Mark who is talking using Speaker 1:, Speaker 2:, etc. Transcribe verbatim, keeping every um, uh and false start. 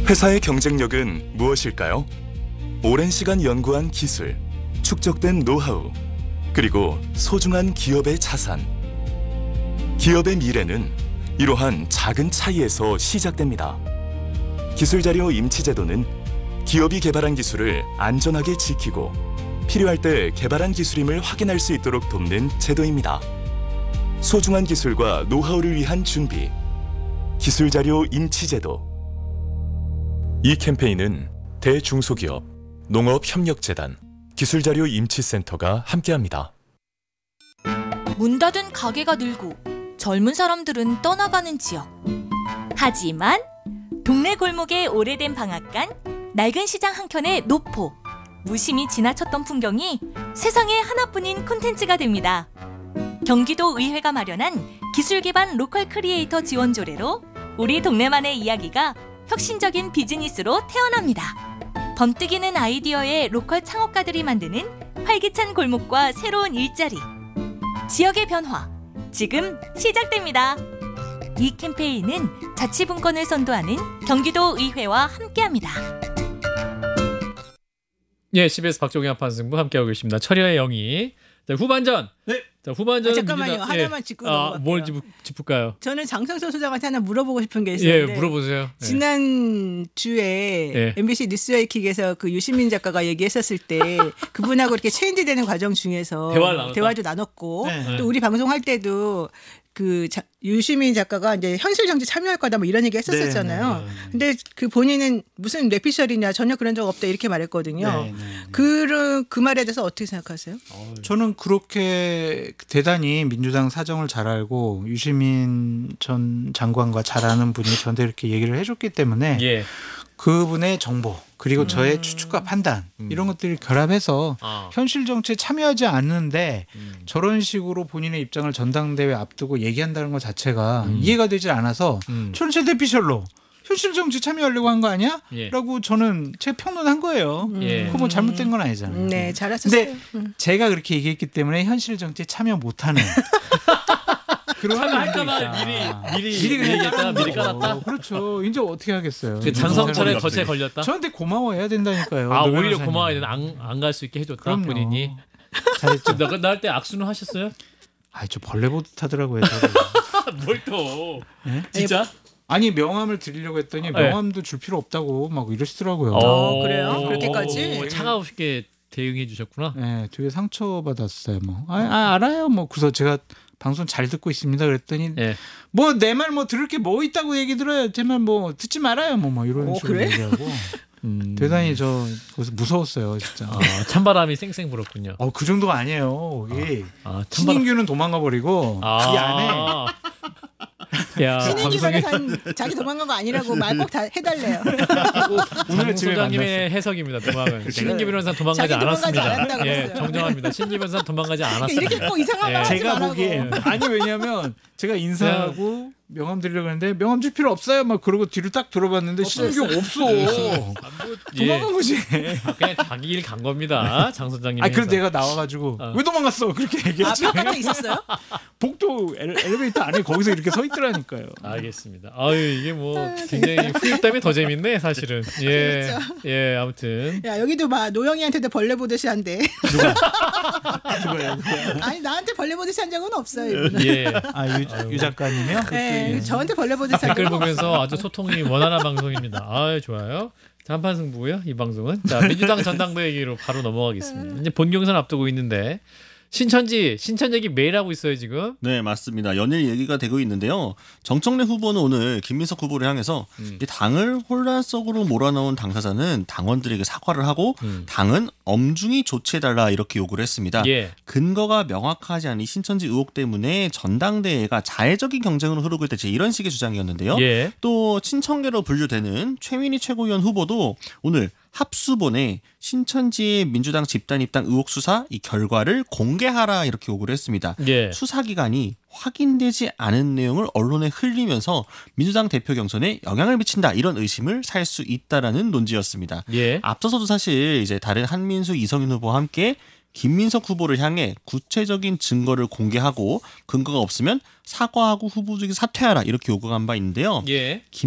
Speaker 1: 회사의 경쟁력은 무엇일까요? 오랜 시간 연구한 기술, 축적된 노하우, 그리고 소중한 기업의 자산. 기업의 미래는 이러한 작은 차이에서 시작됩니다. 기술자료 임치제도는 기업이 개발한 기술을 안전하게 지키고 필요할 때 개발한 기술임을 확인할 수 있도록 돕는 제도입니다. 소중한 기술과 노하우를 위한 준비, 기술자료 임치제도. 이 캠페인은 대중소기업, 농업협력재단, 기술자료 임치센터가 함께합니다.
Speaker 2: 문 닫은 가게가 늘고 젊은 사람들은 떠나가는 지역. 하지만 동네 골목의 오래된 방앗간, 낡은 시장 한켠의 노포, 무심히 지나쳤던 풍경이 세상에 하나뿐인 콘텐츠가 됩니다. 경기도 의회가 마련한 기술 기반 로컬 크리에이터 지원 조례로 우리 동네만의 이야기가 혁신적인 비즈니스로 태어납니다. 번뜩이는 아이디어의 로컬 창업가들이 만드는 활기찬 골목과 새로운 일자리. 지역의 변화, 지금 시작됩니다. 이 캠페인은 자치분권을 선도하는 경기도 의회와 함께합니다.
Speaker 3: 예, 씨비에스 박종희 한판승부 함께하고 계십니다. 철여의 영희. 자, 후반전.
Speaker 4: 네.
Speaker 3: 자, 후반전.
Speaker 5: 아, 잠깐만요.
Speaker 3: 민주당,
Speaker 5: 하나만 짚고
Speaker 3: 아,
Speaker 5: 넘어갈게요.
Speaker 3: 뭘 짚, 짚을까요?
Speaker 5: 저는 장성철 소장한테 하나 물어보고 싶은 게
Speaker 3: 예,
Speaker 5: 있었는데
Speaker 3: 물어보세요. 예.
Speaker 5: 지난 주에
Speaker 3: 예.
Speaker 5: 엠비씨 뉴스웨이킥에서 그 유시민 작가가 얘기했었을 때 그분하고 이렇게 체인지되는 과정 중에서
Speaker 3: 대화를 나눴다?
Speaker 5: 대화도 나눴고
Speaker 4: 네.
Speaker 5: 또 우리 방송할 때도 그 자, 유시민 작가가 이제 현실 정치 참여할 거다 뭐 이런 얘기 했었었잖아요.
Speaker 4: 네, 네, 네.
Speaker 5: 근데 그 본인은 무슨 뇌피셜이냐 전혀 그런 적 없다 이렇게 말했거든요.
Speaker 4: 네, 네, 네.
Speaker 5: 그, 그 말에 대해서 어떻게 생각하세요?
Speaker 4: 저는 그렇게 대단히 민주당 사정을 잘 알고 유시민 전 장관과 잘 아는 분이 저한테 이렇게 얘기를 해줬기 때문에
Speaker 3: 예.
Speaker 4: 그분의 정보 그리고 저의 추측과 판단 이런 것들을 결합해서
Speaker 3: 아.
Speaker 4: 현실 정치에 참여하지 않는데
Speaker 3: 음.
Speaker 4: 저런 식으로 본인의 입장을 전당대회 앞두고 얘기한다는 것 자체가
Speaker 3: 음.
Speaker 4: 이해가 되질 않아서
Speaker 3: 음.
Speaker 4: 저는 제 대피셜로 현실 정치 참여하려고 한 거 아니야?
Speaker 3: 예.
Speaker 4: 라고 저는 제가 평론한 거예요.
Speaker 3: 예.
Speaker 4: 그거 뭐 잘못된 건 아니잖아요.
Speaker 5: 네, 잘하셨어요.
Speaker 4: 근데
Speaker 5: 음.
Speaker 4: 제가 그렇게 얘기했기 때문에 현실 정치에 참여 못하는 그런
Speaker 3: 참여할까봐
Speaker 4: 분도
Speaker 3: 미리
Speaker 4: 있다.
Speaker 3: 미리
Speaker 4: 미리 그냥
Speaker 3: 얘기했다,
Speaker 4: 깔은
Speaker 3: 미리
Speaker 4: 거고.
Speaker 3: 깔았다.
Speaker 4: 그렇죠. 이제 어떻게 하겠어요.
Speaker 3: 그 장성철의
Speaker 4: 저한테
Speaker 3: 덫에 걸렸다.
Speaker 4: 저한테 고마워해야 된다니까요.
Speaker 3: 아,
Speaker 4: 노
Speaker 3: 오히려
Speaker 4: 변호사님.
Speaker 3: 고마워야 되나? 안안 갈 수 있게 해줬다.
Speaker 4: 그럼요.
Speaker 3: 본인이.
Speaker 4: 잘했죠.
Speaker 3: 나 나할 때 악수는 하셨어요?
Speaker 4: 아, 저 벌레 보듯 하더라고요. 저도.
Speaker 3: 뭘 또?
Speaker 4: 네?
Speaker 3: 진짜?
Speaker 4: 아니 명함을 드리려고 했더니
Speaker 3: 네.
Speaker 4: 명함도 줄 필요 없다고 막 이러시더라고요.
Speaker 5: 어, 그래요? 그렇게까지?
Speaker 3: 오, 차가우게 대응해 주셨구나.
Speaker 4: 네, 되게 상처 받았어요. 뭐, 아, 아 알아요. 뭐 그래서 제가 방송 잘 듣고 있습니다. 그랬더니
Speaker 3: 예.
Speaker 4: 뭐 내 말 뭐 들을 게 뭐 있다고 얘기 들어요. 제 말 뭐 듣지 말아요. 뭐, 뭐 이런
Speaker 5: 어,
Speaker 4: 식으로
Speaker 5: 그래?
Speaker 4: 얘기하고
Speaker 3: 음.
Speaker 4: 대단히 저 거기서 무서웠어요, 진짜.
Speaker 3: 아, 찬바람이 쌩쌩 불었군요.
Speaker 4: 어, 그 정도가 아니에요. 거기
Speaker 3: 아, 찬바람.
Speaker 4: 신인규는 도망가 버리고
Speaker 3: 아.
Speaker 4: 이 안에
Speaker 3: 야,
Speaker 5: 신인기가
Speaker 3: 방송에
Speaker 5: 산 자기 도망간 거 아니라고 말 꼭 다 해달래요.
Speaker 4: 오늘
Speaker 3: 장
Speaker 4: 집에
Speaker 3: 소장님의 해석입니다. 도망은 신인기 변호사 도망가지
Speaker 5: 자기 도망가지
Speaker 3: 않았습니다.
Speaker 5: 않았다고
Speaker 3: 예,
Speaker 5: 그랬어요.
Speaker 3: 정정합니다. 신인기 변호사 도망가지 않았습니다.
Speaker 5: 이렇게 꼭 이상한
Speaker 3: 예.
Speaker 5: 말 하지
Speaker 4: 제가
Speaker 5: 말라고.
Speaker 4: 보기에 아니 왜냐면 제가 인사하고 명함 드리려고 했는데 명함 줄 필요 없어요. 막 그러고 뒤를 딱 돌아봤는데 신규 없어. 도망간 거지.
Speaker 3: 아, 그냥 자기 일 간 겁니다. 장 소장님.
Speaker 4: 아, 그래도 내가 나와가지고
Speaker 3: 어.
Speaker 4: 왜 도망갔어? 그렇게
Speaker 5: 아,
Speaker 4: 얘기했지.
Speaker 5: 바깥에 있었어요?
Speaker 4: 복도 엘, 엘리베이터 안에 거기서 이렇게 서 있더라니까요.
Speaker 3: 알겠습니다. 아유, 이게 뭐 굉장히 후일담이 더 재밌네, 사실은. 예.
Speaker 5: 그렇죠.
Speaker 3: 예, 아무튼.
Speaker 5: 야, 여기도 봐. 노영이한테도 벌레 보듯이 한대.
Speaker 4: 누가요?
Speaker 5: 아니, 나한테 벌레 보듯이 한 적은 없어요. 이분은.
Speaker 3: 예.
Speaker 4: 아, 유, 유 작가님이요?
Speaker 5: 네, 저한테 벌레 보듯이 한
Speaker 3: 댓글
Speaker 5: 적은
Speaker 3: 보면서
Speaker 5: 없어요.
Speaker 3: 아주 소통이 원활한 방송입니다. 아, 좋아요. 자, 한판 승부고요. 이 방송은. 자, 민주당 전당대 얘기로 바로 넘어가겠습니다. 이제 본경선 앞두고 있는데 신천지 신천 얘기 매일 하고 있어요, 지금.
Speaker 6: 네, 맞습니다. 연일 얘기가 되고 있는데요. 정청래 후보는 오늘 김민석 후보를 향해서
Speaker 3: 음.
Speaker 6: 이 당을 혼란 속으로 몰아넣은 당사자는 당원들에게 사과를 하고
Speaker 3: 음.
Speaker 6: 당은 엄중히 조치해달라 이렇게 요구를 했습니다.
Speaker 3: 예.
Speaker 6: 근거가 명확하지 않은 이 신천지 의혹 때문에 전당대회가 자해적인 경쟁으로 흐르고 있다. 이런 식의 주장이었는데요.
Speaker 3: 예.
Speaker 6: 또 친청계로 분류되는 최민희 최고위원 후보도 오늘 합수본에 신천지의 민주당 집단 입당 의혹 수사 이 결과를 공개하라 이렇게 요구를 했습니다.
Speaker 3: 예.
Speaker 6: 수사기관이 확인되지 않은 내용을 언론에 흘리면서 민주당 대표 경선에 영향을 미친다 이런 의심을 살 수 있다라는 논지였습니다.
Speaker 3: 예.
Speaker 6: 앞서서도 사실 이제 다른 한민수, 이성윤 후보와 함께 김민석 후보를 향해 구체적인 증거를 공개하고 근거가 없으면 사과하고 후보직에 사퇴하라 이렇게 요구한 바 있는데요.
Speaker 3: 예.